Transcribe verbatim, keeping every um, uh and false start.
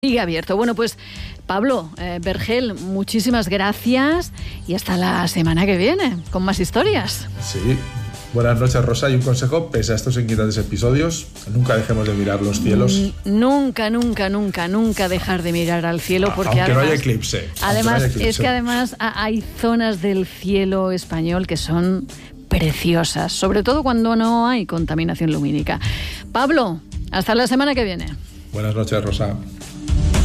Sigue abierto. Bueno, pues Pablo, eh, Vergel, muchísimas gracias y hasta la semana que viene con más historias. Sí. Buenas noches, Rosa. Y un consejo, pese a estos inquietantes episodios, nunca dejemos de mirar los cielos. N- nunca, nunca, nunca, nunca dejar de mirar al cielo, porque aunque además, no haya eclipse. Además, no haya eclipse. es que además hay zonas del cielo español que son preciosas, sobre todo cuando no hay contaminación lumínica. Pablo, hasta la semana que viene. Buenas noches, Rosa.